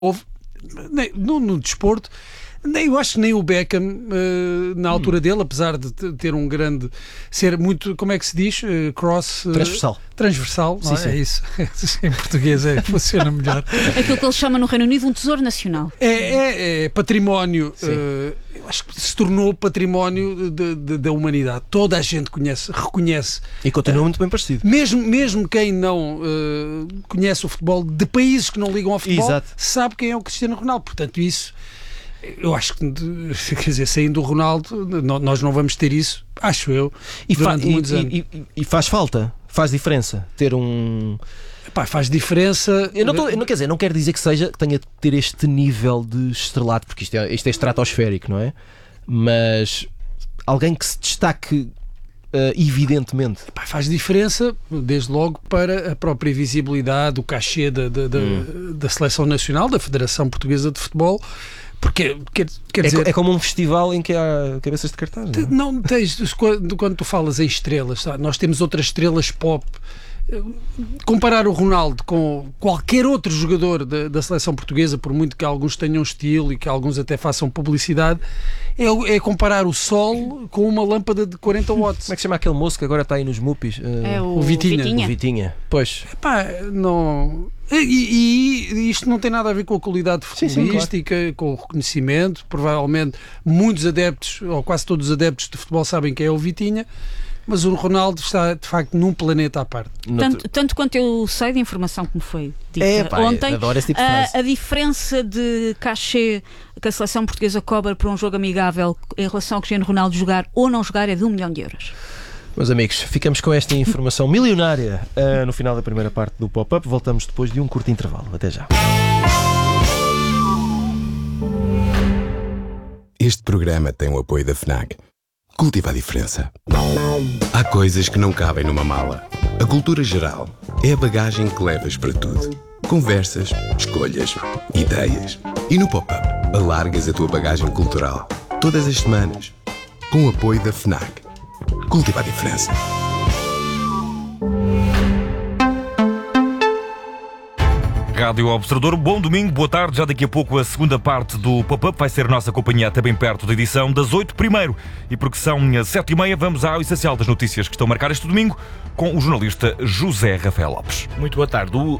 houve, no desporto, eu acho que nem o Beckham, na altura dele, apesar de ter um grande, ser muito, como é que se diz? Transversal, não é? Sim. É isso. Em português funciona melhor. Aquilo que ele chama no Reino Unido um tesouro nacional. É património, eu acho que se tornou património da humanidade. Toda a gente reconhece. E continua muito bem parecido. Mesmo quem não conhece o futebol, de países que não ligam ao futebol, Exato. sabe quem é o Cristiano Ronaldo. Portanto, isso, eu acho que, quer dizer, saindo do Ronaldo, nós não vamos ter isso, acho eu, durante muitos anos. E faz falta, faz diferença ter um... Epá, faz diferença. Não quero dizer que tenha de ter este nível de estrelato, porque isto é estratosférico, não é? Mas alguém que se destaque evidentemente. Epá, faz diferença, desde logo, para a própria visibilidade, o cachê da Seleção Nacional, da Federação Portuguesa de Futebol. Porque, quer dizer... É como um festival em que há cabeças de cartaz, não é? Não tens, quando tu falas em estrelas, nós temos outras estrelas pop. Comparar o Ronaldo com qualquer outro jogador da seleção portuguesa, por muito que alguns tenham estilo e que alguns até façam publicidade, é comparar o sol com uma lâmpada de 40 watts. Como é que se chama aquele moço que agora está aí nos Mupis? É o Vitinha. O Vitinha. Pois. Epá, não... E isto não tem nada a ver com a qualidade futebolística, claro. Com o reconhecimento. Provavelmente muitos adeptos, ou quase todos os adeptos de futebol, sabem quem é o Vitinha. Mas o Ronaldo está, de facto, num planeta à parte. Tanto quanto eu sei de informação que me foi dita ontem, adoro esse tipo de frase. A diferença de cachê que a seleção portuguesa cobra por um jogo amigável em relação ao Cristiano Ronaldo jogar ou não jogar é de 1 milhão de euros. Meus amigos, ficamos com esta informação milionária no final da primeira parte do Pop-Up. Voltamos depois de um curto intervalo. Até já. Este programa tem o apoio da FNAC. Cultiva a diferença. Há coisas que não cabem numa mala. A cultura geral é a bagagem que levas para tudo. Conversas, escolhas, ideias. E no Pop-Up, alargas a tua bagagem cultural. Todas as semanas. Com o apoio da FNAC. Cultiva a diferença. Rádio Observador, bom domingo, boa tarde. Já daqui a pouco a segunda parte do Pop-Up vai ser nossa companhia até bem perto da edição das 8 primeiro. E porque são 7h30, vamos ao essencial das notícias que estão a marcar este domingo com o jornalista José Rafael Lopes. Muito boa tarde. O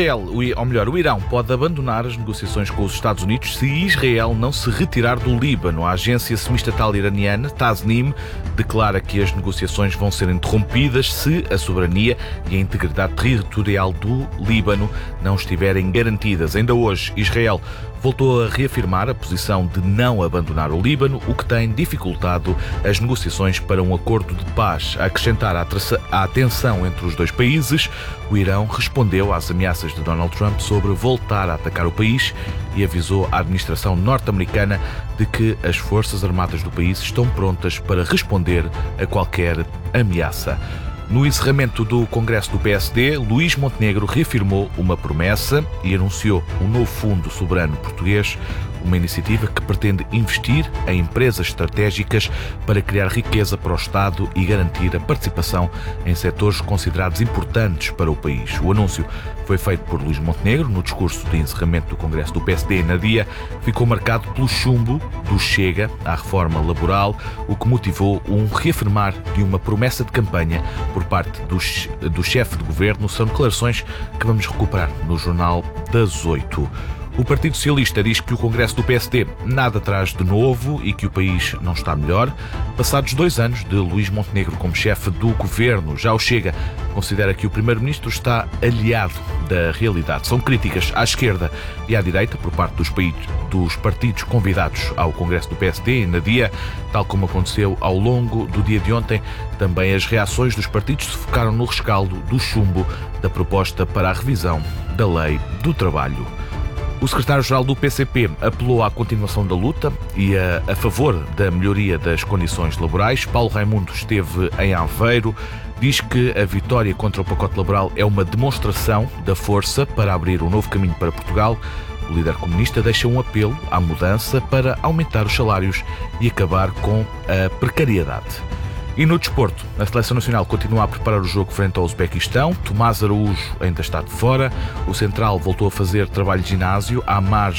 Irão pode abandonar as negociações com os Estados Unidos se Israel não se retirar do Líbano. A agência semi-estatal iraniana, Tasnim, declara que as negociações vão ser interrompidas se a soberania e a integridade territorial do Líbano não estiverem garantidas. Ainda hoje, Israel voltou a reafirmar a posição de não abandonar o Líbano, o que tem dificultado as negociações para um acordo de paz. A acrescentar a tensão entre os dois países, o Irão respondeu às ameaças de Donald Trump sobre voltar a atacar o país e avisou a administração norte-americana de que as forças armadas do país estão prontas para responder a qualquer ameaça. No encerramento do Congresso do PSD, Luís Montenegro reafirmou uma promessa e anunciou um novo Fundo Soberano Português, uma iniciativa que pretende investir em empresas estratégicas para criar riqueza para o Estado e garantir a participação em setores considerados importantes para o país. O anúncio foi feito por Luís Montenegro no discurso de encerramento do Congresso do PSD na Dia, ficou marcado pelo chumbo do Chega à reforma laboral, o que motivou um reafirmar de uma promessa de campanha por parte do chefe de governo. São declarações que vamos recuperar no Jornal das 8. O Partido Socialista diz que o Congresso do PSD nada traz de novo e que o país não está melhor. Passados 2 anos de Luís Montenegro como chefe do governo, já o Chega considera que o Primeiro-Ministro está aliado da realidade. São críticas à esquerda e à direita por parte dos partidos convidados ao Congresso do PSD na Dia, tal como aconteceu ao longo do dia de ontem. Também as reações dos partidos se focaram no rescaldo do chumbo da proposta para a revisão da Lei do Trabalho. O secretário-geral do PCP apelou à continuação da luta e a favor da melhoria das condições laborais. Paulo Raimundo esteve em Aveiro, diz que a vitória contra o pacote laboral é uma demonstração da força para abrir um novo caminho para Portugal. O líder comunista deixa um apelo à mudança para aumentar os salários e acabar com a precariedade. E no desporto, a Seleção Nacional continua a preparar o jogo frente ao Uzbequistão. Tomás Araújo ainda está de fora. O central voltou a fazer trabalho de ginásio à margem